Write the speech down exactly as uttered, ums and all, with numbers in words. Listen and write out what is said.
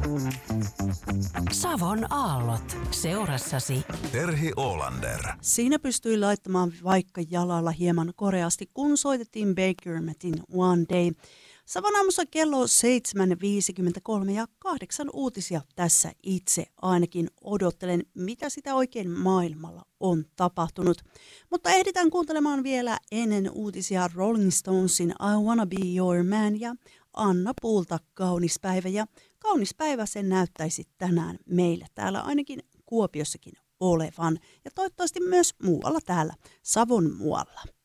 Savon aallot seurassasi. Terhi Olander. Siinä pystyi laittamaan vaikka jalalla hieman koreasti, kun soitettiin Baker Matin One Day. Savon aamussa kello seitsemän viisikymmentäkolme ja kahdeksan uutisia tässä itse ainakin odottelen, mitä sitä oikein maailmalla on tapahtunut. Mutta ehditään kuuntelemaan vielä ennen uutisia Rolling Stonesin I Wanna Be Your Man ja Anna Puulta Kaunis päivä. Ja kaunis päivä sen näyttäisi tänään meille täällä ainakin Kuopiossakin olevan ja toivottavasti myös muualla täällä Savon muualla.